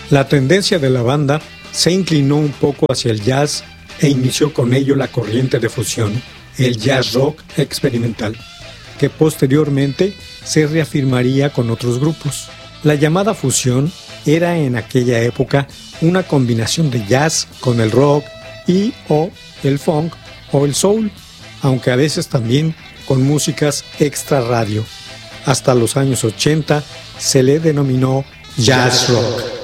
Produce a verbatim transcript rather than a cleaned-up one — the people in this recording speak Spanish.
La tendencia de la banda se inclinó un poco hacia el jazz e inició con ello la corriente de fusión, el jazz rock experimental, que posteriormente se reafirmaría con otros grupos. La llamada fusión era en aquella época una combinación de jazz con el rock y o el funk o el soul, aunque a veces también con músicas extra radio. Hasta los años ochenta se le denominó jazz rock.